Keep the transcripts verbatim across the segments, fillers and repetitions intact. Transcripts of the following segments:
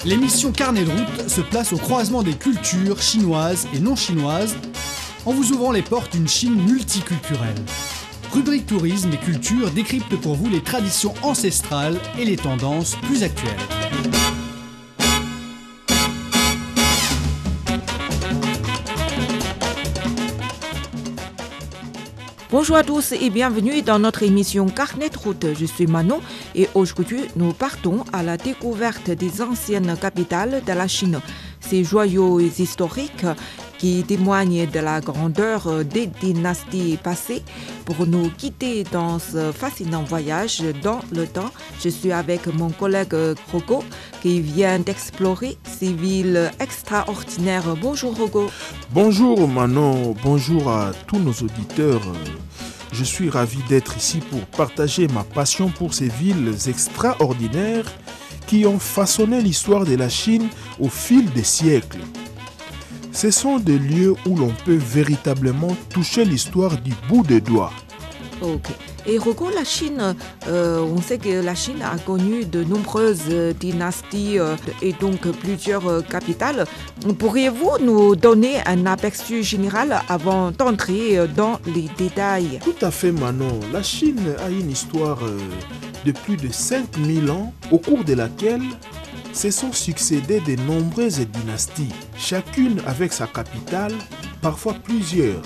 L'émission Carnet de route se place au croisement des cultures chinoises et non chinoises en vous ouvrant les portes d'une Chine multiculturelle. Rubrique tourisme et culture décrypte pour vous les traditions ancestrales et les tendances plus actuelles. Bonjour à tous et bienvenue dans notre émission Carnet de route. Je suis Manon et aujourd'hui nous partons à la découverte des anciennes capitales de la Chine. Ces joyaux historiques qui témoignent de la grandeur des dynasties passées. Pour nous guider dans ce fascinant voyage dans le temps, je suis avec mon collègue Rogo qui vient d'explorer ces villes extraordinaires. Bonjour Rogo. Bonjour Manon, bonjour à tous nos auditeurs. Je suis ravi d'être ici pour partager ma passion pour ces villes extraordinaires qui ont façonné l'histoire de la Chine au fil des siècles. Ce sont des lieux où l'on peut véritablement toucher l'histoire du bout des doigts. Ok. Et Rogo, la Chine, euh, on sait que la Chine a connu de nombreuses dynasties euh, et donc plusieurs euh, capitales. Pourriez-vous nous donner un aperçu général avant d'entrer dans les détails? Tout à fait Manon. La Chine a une histoire euh, de plus de cinq mille ans au cours de laquelle se sont succédées de nombreuses dynasties, chacune avec sa capitale, parfois plusieurs.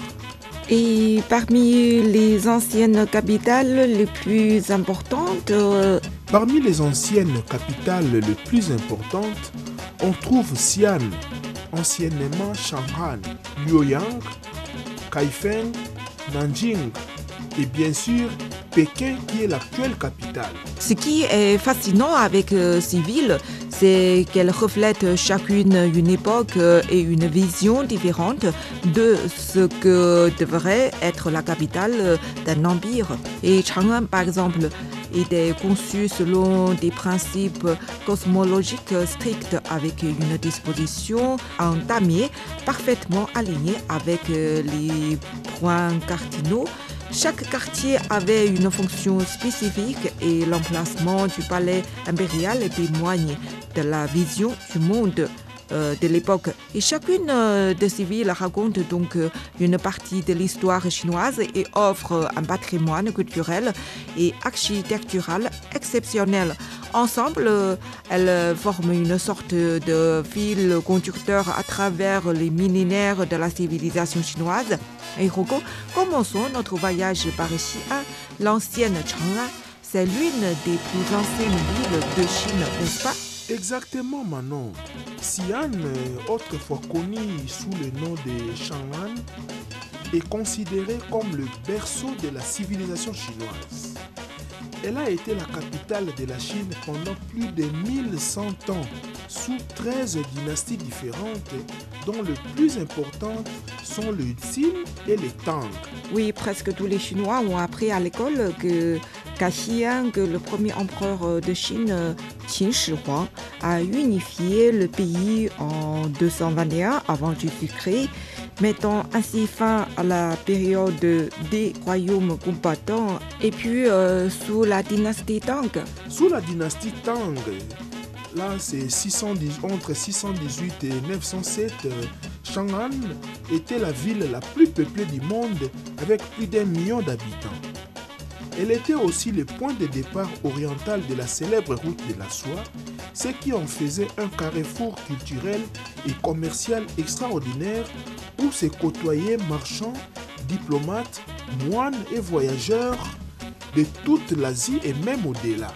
Et parmi les anciennes capitales les plus importantes euh... Parmi les anciennes capitales les plus importantes, on trouve Xi'an, anciennement Chang'an, Luoyang, Kaifeng, Nanjing et bien sûr Pékin qui est l'actuelle capitale. Ce qui est fascinant avec euh, ces villes, c'est qu'elles reflètent chacune une époque et une vision différente de ce que devrait être la capitale d'un empire. Et Chang'an, par exemple, était conçu selon des principes cosmologiques stricts avec une disposition en damier parfaitement alignée avec les points cardinaux. Chaque quartier avait une fonction spécifique et l'emplacement du palais impérial témoigne de la vision du monde euh, de l'époque. Et chacune de ces villes raconte donc une partie de l'histoire chinoise et offre un patrimoine culturel et architectural exceptionnel. Ensemble, elles forment une sorte de fil conducteur à travers les millénaires de la civilisation chinoise. Et Rogo, commençons notre voyage par Xi'an, l'ancienne Chang'an. C'est l'une des plus anciennes villes de Chine, n'est-ce pas? Exactement Manon. Xi'an, autrefois connu sous le nom de Chang'an, est considérée comme le berceau de la civilisation chinoise. Elle a été la capitale de la Chine pendant plus de mille cent ans, sous treize dynasties différentes, dont les plus importantes sont les Qin et les Tang. Oui, presque tous les Chinois ont appris à l'école que qu'à Xi'an, que le premier empereur de Chine, Qin Shi Huang, a unifié le pays en deux cent vingt et un avant Jésus-Christ, mettant ainsi fin à la période des royaumes combattants. Et puis euh, sous la dynastie Tang. Sous la dynastie Tang, là c'est six cent dix, entre six cent dix-huit et neuf cent sept, euh, Chang'an était la ville la plus peuplée du monde avec plus d'un million d'habitants. Elle était aussi le point de départ oriental de la célèbre route de la soie, ce qui en faisait un carrefour culturel et commercial extraordinaire où se côtoyaient marchands, diplomates, moines et voyageurs de toute l'Asie et même au-delà.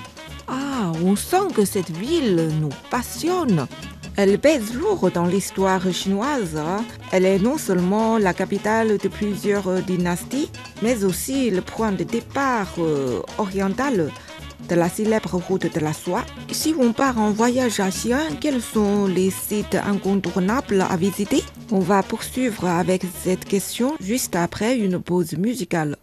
Ah, on sent que cette ville nous passionne. Elle pèse lourd dans l'histoire chinoise. Elle est non seulement la capitale de plusieurs dynasties, mais aussi le point de départ euh, oriental de la célèbre route de la soie. Si on part en voyage à Xi'an, quels sont les sites incontournables à visiter? On va poursuivre avec cette question juste après une pause musicale.